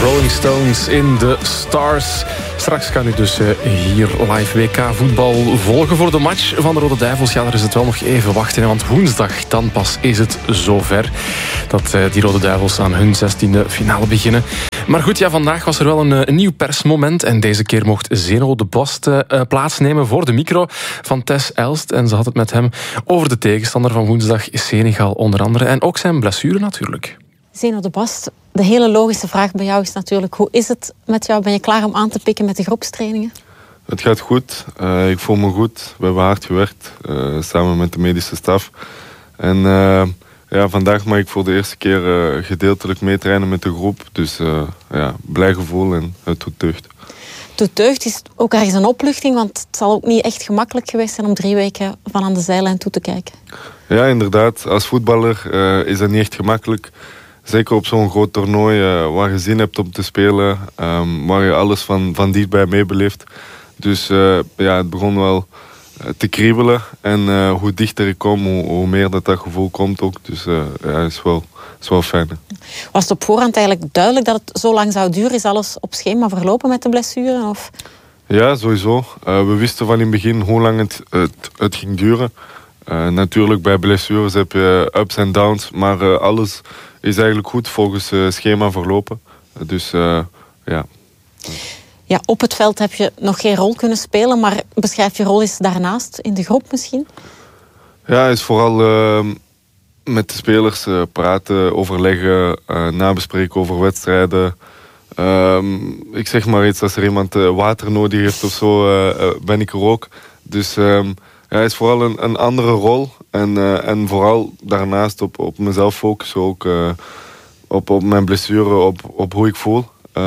Rolling Stones in The Stars. Straks kan u dus hier live WK-voetbal volgen voor de match van de Rode Duivels. Ja, daar is het wel nog even wachten, want woensdag dan pas is het zover dat die Rode Duivels aan hun 16e finale beginnen. Maar goed, ja, vandaag was er wel een nieuw persmoment en deze keer mocht Zeno de Bost plaatsnemen voor de micro van Tess Elst. En ze had het met hem over de tegenstander van woensdag, Senegal onder andere. En ook zijn blessure natuurlijk. Zeno de Bost, de hele logische vraag bij jou is natuurlijk: hoe is het met jou? Ben je klaar om aan te pikken met de groepstrainingen? Het gaat goed. Ik voel me goed. We hebben hard gewerkt, samen met de medische staf. En vandaag mag ik voor de eerste keer gedeeltelijk meetrainen met de groep. Dus blij gevoel en het doet deugd. Het doet deugd, is ook ergens een opluchting, want het zal ook niet echt gemakkelijk geweest zijn om 3 weken van aan de zijlijn toe te kijken. Ja, inderdaad. Als voetballer is dat niet echt gemakkelijk. Zeker op zo'n groot toernooi waar je zin hebt om te spelen, waar je alles van dichtbij meebeleeft. Dus het begon wel te kriebelen. En hoe dichter ik kom, hoe meer dat gevoel komt ook. Dus is wel fijn. Was het op voorhand eigenlijk duidelijk dat het zo lang zou duren? Is alles op schema verlopen met de blessure? Of? Ja, sowieso. We wisten van in het begin hoe lang het ging duren. Natuurlijk, bij blessures heb je ups en downs, maar alles is eigenlijk goed volgens schema verlopen. Dus ja. Ja, op het veld heb je nog geen rol kunnen spelen, maar beschrijf je rol eens daarnaast, in de groep misschien? Ja, is vooral met de spelers praten, overleggen, nabespreken over wedstrijden. Ik zeg maar iets, als er iemand water nodig heeft of zo, ben ik er ook. Dus het is vooral een andere rol. En vooral daarnaast op mezelf focussen. Ook op mijn blessure, op hoe ik voel.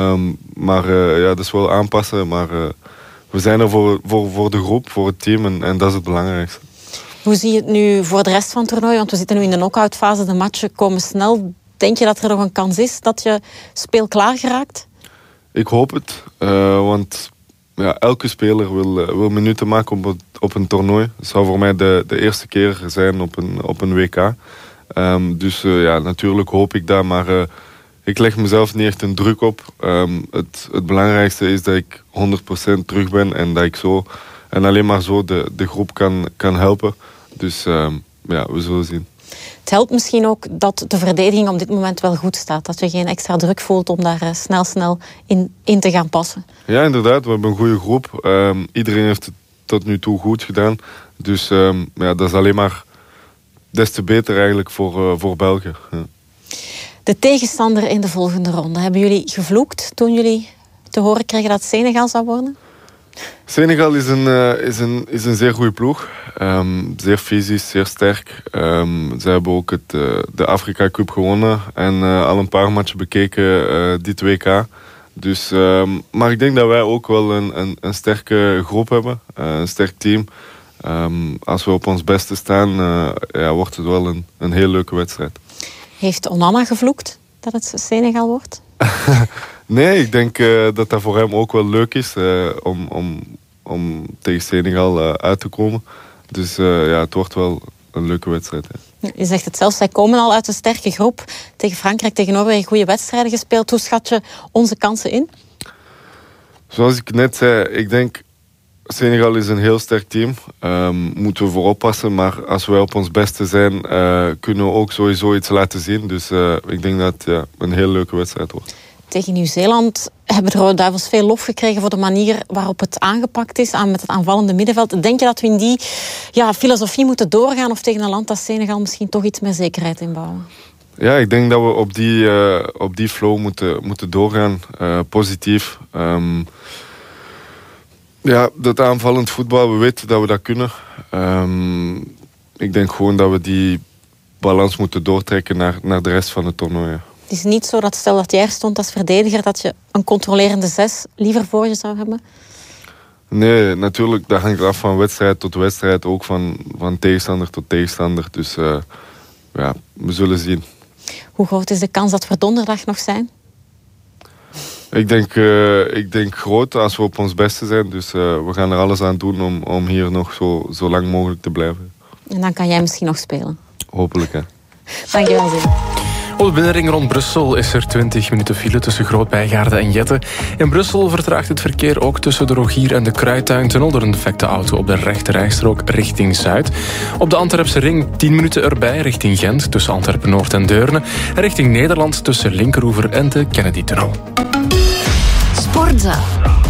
Dat is wel aanpassen. Maar we zijn er voor de groep, voor het team. En dat is het belangrijkste. Hoe zie je het nu voor de rest van het toernooi? Want we zitten nu in de knock-out fase. De matchen komen snel. Denk je dat er nog een kans is dat je speelklaar geraakt? Ik hoop het. Want elke speler wil minuten maken op een toernooi. Het zou voor mij de eerste keer zijn op een WK. Dus natuurlijk hoop ik dat. Maar ik leg mezelf niet echt een druk op. Het belangrijkste is dat ik 100% terug ben. En dat ik zo en alleen maar zo de groep kan helpen. Dus we zullen zien. Het helpt misschien ook dat de verdediging op dit moment wel goed staat. Dat je geen extra druk voelt om daar snel in te gaan passen. Ja, inderdaad. We hebben een goede groep. Iedereen heeft het tot nu toe goed gedaan. Dus dat is alleen maar des te beter eigenlijk voor België. Ja. De tegenstander in de volgende ronde. Hebben jullie gevloekt toen jullie te horen kregen dat het Senegal zou worden? Senegal is een zeer goede ploeg. Zeer fysisch, zeer sterk. Ze hebben ook de Afrika Cup gewonnen. En al een paar matchen bekeken dit WK. Dus, maar ik denk dat wij ook wel een sterke groep hebben. Een sterk team. Als we op ons beste staan, wordt het wel een heel leuke wedstrijd. Heeft Onana gevloekt dat het Senegal wordt? Nee, ik denk dat dat voor hem ook wel leuk is om tegen Senegal uit te komen. Dus het wordt wel een leuke wedstrijd. Hè. Je zegt het zelf, zij komen al uit een sterke groep. Tegen Frankrijk, tegen Noorwegen goede wedstrijden gespeeld. Hoe schat je onze kansen in? Zoals ik net zei, ik denk Senegal is een heel sterk team. Moeten we voor oppassen. Maar als wij op ons beste zijn, kunnen we ook sowieso iets laten zien. Dus ik denk dat het een heel leuke wedstrijd wordt. Tegen Nieuw-Zeeland hebben de Rode Duivels veel lof gekregen voor de manier waarop het aangepakt is met het aanvallende middenveld. Denk je dat we in die filosofie moeten doorgaan of tegen een land als Senegal misschien toch iets meer zekerheid inbouwen? Ja, ik denk dat we op die flow moeten doorgaan. Positief. Dat aanvallend voetbal, we weten dat we dat kunnen. Ik denk gewoon dat we die balans moeten doortrekken naar de rest van het toernooi. Het is niet zo dat stel dat jij er stond als verdediger dat je een controlerende 6 liever voor je zou hebben? Nee, natuurlijk, dat hangt af van wedstrijd tot wedstrijd. Ook van tegenstander tot tegenstander. Dus we zullen zien. Hoe groot is de kans dat we er donderdag nog zijn? Ik denk groot als we op ons beste zijn. Dus we gaan er alles aan doen om hier nog zo lang mogelijk te blijven. En dan kan jij misschien nog spelen. Hopelijk, hè. Dankjewel, Zin. Op de binnenring rond Brussel is er 20 minuten file tussen Groot-Bijgaarde en Jette. In Brussel vertraagt het verkeer ook tussen de Rogier en de Kruidtuintunnel door een defecte auto op de rechte rijstrook richting Zuid. Op de Antwerpse ring 10 minuten erbij richting Gent tussen Antwerpen-Noord en Deurne. En richting Nederland tussen Linkeroever en de Kennedy-tunnel. Sportza.